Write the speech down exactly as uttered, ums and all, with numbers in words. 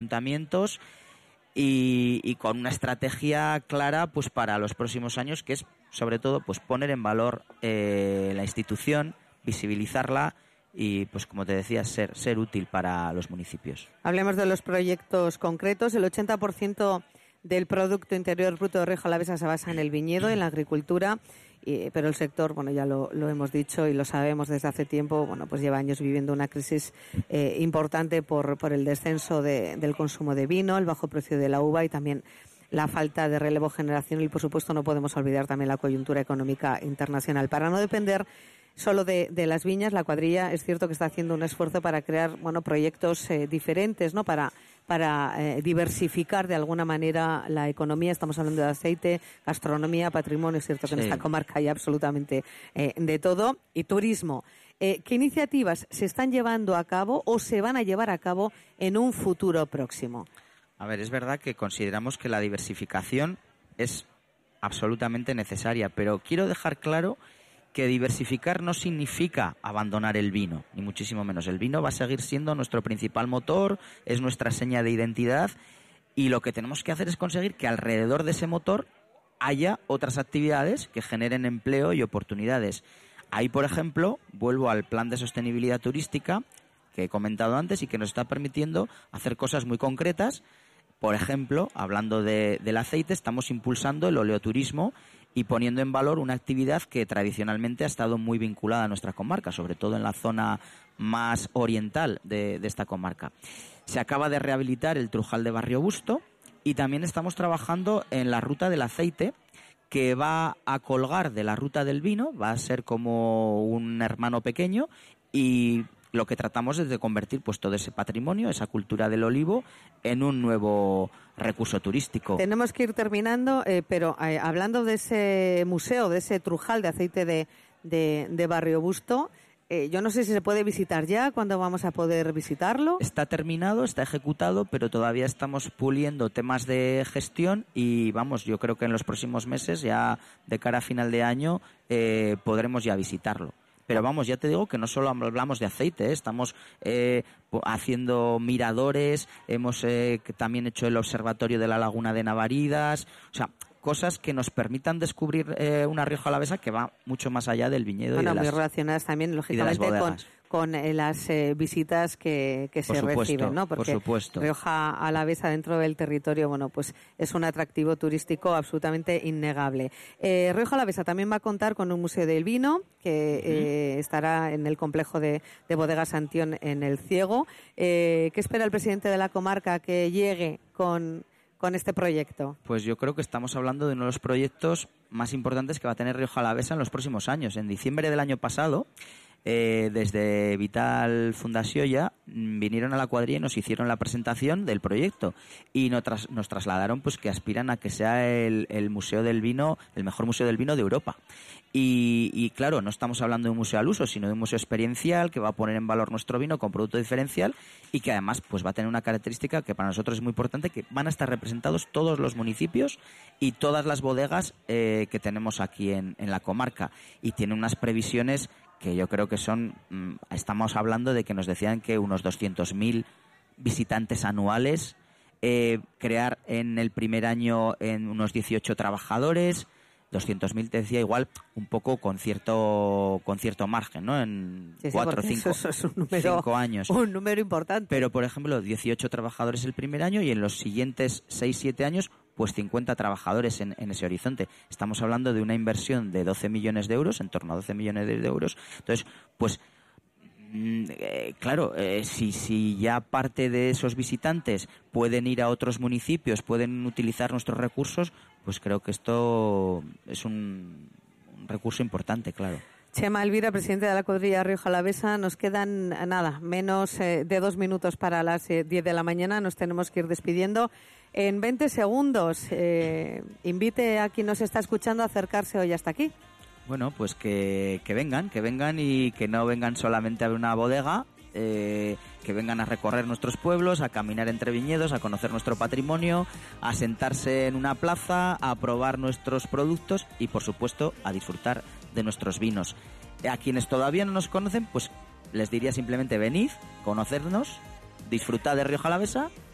ayuntamientos y, y con una estrategia clara pues para los próximos años, que es sobre todo pues poner en valor eh, la institución, visibilizarla y, pues como te decía, ser, ser útil para los municipios. Hablemos de los proyectos concretos. El ochenta por ciento del Producto Interior Bruto de Rioja Alavesa se basa en el viñedo, en la agricultura, y, pero el sector, bueno, ya lo, lo hemos dicho y lo sabemos desde hace tiempo, bueno, pues lleva años viviendo una crisis eh, importante por, por el descenso de, del consumo de vino, el bajo precio de la uva y también la falta de relevo generacional y, por supuesto, no podemos olvidar también la coyuntura económica internacional. Para no depender solo de, de las viñas, la cuadrilla es cierto que está haciendo un esfuerzo para crear, bueno, proyectos eh, diferentes, ¿no? Para para eh, diversificar de alguna manera la economía. Estamos hablando de aceite, gastronomía, patrimonio. Es cierto que sí, en esta comarca hay absolutamente eh, de todo. Y turismo. Eh, ¿Qué iniciativas se están llevando a cabo o se van a llevar a cabo en un futuro próximo? A ver, es verdad que consideramos que la diversificación es absolutamente necesaria, pero quiero dejar claro que diversificar no significa abandonar el vino, ni muchísimo menos. El vino va a seguir siendo nuestro principal motor, es nuestra seña de identidad, y lo que tenemos que hacer es conseguir que alrededor de ese motor haya otras actividades que generen empleo y oportunidades. Ahí, por ejemplo, vuelvo al plan de sostenibilidad turística que he comentado antes y que nos está permitiendo hacer cosas muy concretas. Por ejemplo, hablando de, del aceite, estamos impulsando el oleoturismo y poniendo en valor una actividad que tradicionalmente ha estado muy vinculada a nuestra comarca, sobre todo en la zona más oriental de, de esta comarca. Se acaba de rehabilitar el Trujal de Barrio Busto y también estamos trabajando en la ruta del aceite, que va a colgar de la ruta del vino, va a ser como un hermano pequeño, y lo que tratamos es de convertir pues todo ese patrimonio, esa cultura del olivo, en un nuevo recurso turístico. Tenemos que ir terminando, eh, pero eh, hablando de ese museo, de ese Trujal de aceite de, de, de Barrio Busto, eh, yo no sé si se puede visitar ya, ¿cuándo vamos a poder visitarlo? Está terminado, está ejecutado, pero todavía estamos puliendo temas de gestión y vamos, yo creo que en los próximos meses, ya de cara a final de año, eh, podremos ya visitarlo. Pero vamos, ya te digo que no solo hablamos de aceite, ¿eh? Estamos eh, haciendo miradores, hemos eh, también hecho el observatorio de la Laguna de Navaridas, o sea, cosas que nos permitan descubrir eh, una Rioja Alavesa que va mucho más allá del viñedo bueno, y de las, muy relacionadas también, lógicamente, con, con eh, las eh, visitas que, que se supuesto, reciben, ¿no? Porque por supuesto. Rioja Alavesa dentro del territorio, bueno, pues es un atractivo turístico absolutamente innegable. Eh, Rioja Alavesa también va a contar con un museo del vino que uh-huh. eh, estará en el complejo de, de Bodegas Antión en El Ciego. Eh, ¿Qué espera el presidente de la comarca que llegue con con este proyecto? Pues yo creo que estamos hablando de uno de los proyectos más importantes que va a tener Rioja Alavesa en los próximos años. En diciembre del año pasado, eh, desde Vital Fundación vinieron a la cuadrilla y nos hicieron la presentación del proyecto y nos, tras, nos trasladaron pues que aspiran a que sea el, el museo del vino, el mejor museo del vino de Europa. Y, y claro, no estamos hablando de un museo al uso, sino de un museo experiencial que va a poner en valor nuestro vino con producto diferencial y que además pues va a tener una característica que para nosotros es muy importante, que van a estar representados todos los municipios y todas las bodegas eh, que tenemos aquí en, en la comarca, y tiene unas previsiones que yo creo que son, mmm, estamos hablando de que nos decían que unos doscientos mil visitantes anuales, eh, crear en el primer año en unos dieciocho trabajadores, doscientos mil te decía, igual un poco con cierto con cierto margen, ¿no? En sí, sí, cuatro o cinco, eso es un número, cinco años. Un número importante. Pero, por ejemplo, dieciocho trabajadores el primer año y en los siguientes seis siete años, pues cincuenta trabajadores en, en ese horizonte. Estamos hablando de una inversión de doce millones de euros, en torno a doce millones de euros. Entonces, pues Eh, claro, eh, si, si ya parte de esos visitantes pueden ir a otros municipios, pueden utilizar nuestros recursos, pues creo que esto es un, un recurso importante, claro. Chema Elvira, presidente de la cuadrilla Rioja Alavesa, nos quedan nada, menos eh, de dos minutos para las eh, diez de la mañana, nos tenemos que ir despidiendo. En veinte segundos, eh, invite a quien nos está escuchando a acercarse hoy hasta aquí. Bueno, pues que, que vengan, que vengan y que no vengan solamente a ver una bodega, eh, que vengan a recorrer nuestros pueblos, a caminar entre viñedos, a conocer nuestro patrimonio, a sentarse en una plaza, a probar nuestros productos y, por supuesto, a disfrutar de nuestros vinos. A quienes todavía no nos conocen, pues les diría simplemente venid, conocernos, disfrutad de Rioja Alavesa